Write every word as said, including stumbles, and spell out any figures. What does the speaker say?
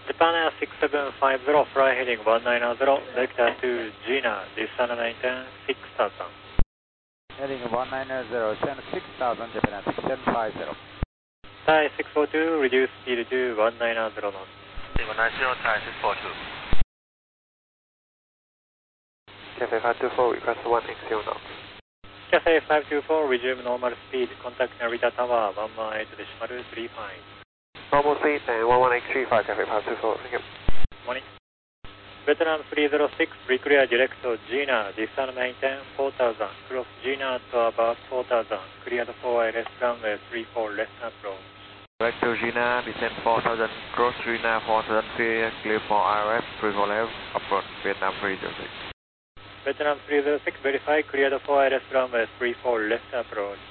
Japan Air six seven five zero, fly heading one nine zero, vector to Gina, descend maintain six thousand. Heading one nine zero, send six thousand, Japan Air six seven five zero. Thai six four two, reduce speed to one nine zero knots. one nine zero, Thai six four two. Cathay five two four, request one X zero knots. Cathay five two four, resume normal speed, contact Narita Tower, one one eight decimal three five. Normal speed and one one eight three five, Cathay five two four, thank you. Morning. Vietnam three zero six, reclear direct to Gina, descend maintain four thousand, cross Gina to above four thousand, clear the four I left runway three four left approach. Direct to Gina, descend four thousand, cross Gina four thousand feet, clear for I R F, three four left, approach Vietnam three zero six. Vietnam three zero six, verify, clear the four I left runway three four left approach.